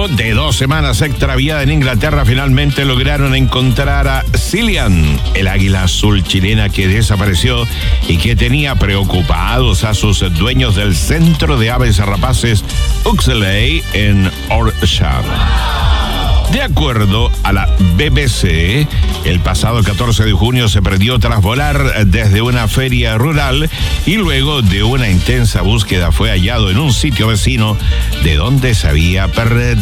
Luego de 2 semanas extraviada en Inglaterra, finalmente lograron encontrar a Cillian, el águila azul chilena que desapareció y que tenía preocupados a sus dueños del centro de aves rapaces Uxley en Ayrshire. De acuerdo a la BBC, el pasado 14 de junio se perdió tras volar desde una feria rural y luego de una intensa búsqueda fue hallado en un sitio vecino de donde se había perdido.